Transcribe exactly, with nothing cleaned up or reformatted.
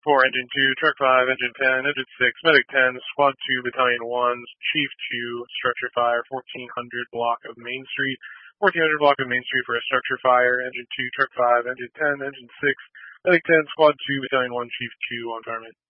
four, Engine two, Truck five, Engine ten, Engine six, Medic ten, Squad two, Battalion one, Chief two, Structure Fire, fourteen hundred block of Main Street, fourteen hundred block of Main Street for a Structure Fire, Engine two, Truck five, Engine ten, Engine six, Medic ten, Squad two, Battalion one, Chief two on target.